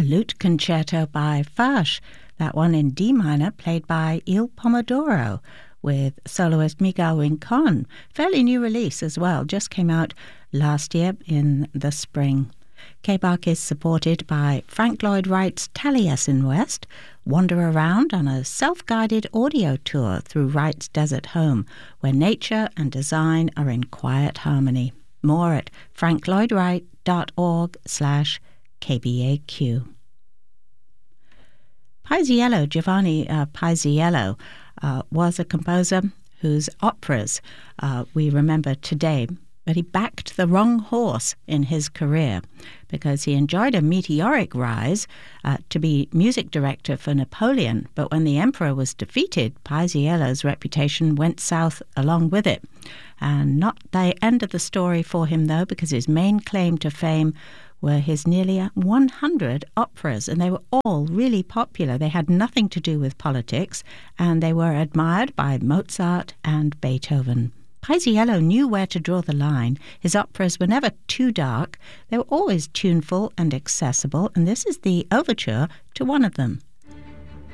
a lute concerto by Fasch, that one in D minor played by Il Pomodoro with soloist Miguel Rincon. Fairly new release as well, just came out last year in the spring. K-Bach is supported by Frank Lloyd Wright's Taliesin West. Wander around on a self-guided audio tour through Wright's desert home, where nature and design are in quiet harmony. More at franklloydwright.org/KBAQ. Paisiello, Giovanni Paisiello, was a composer whose operas we remember today, but he backed the wrong horse in his career because he enjoyed a meteoric rise to be music director for Napoleon, but when the emperor was defeated, Paisiello's reputation went south along with it. And not the end of the story for him, though, because his main claim to fame were his nearly 100 operas, and they were all really popular. They had nothing to do with politics, and they were admired by Mozart and Beethoven. Paisiello knew where to draw the line. His operas were never too dark. They were always tuneful and accessible, and this is the overture to one of them.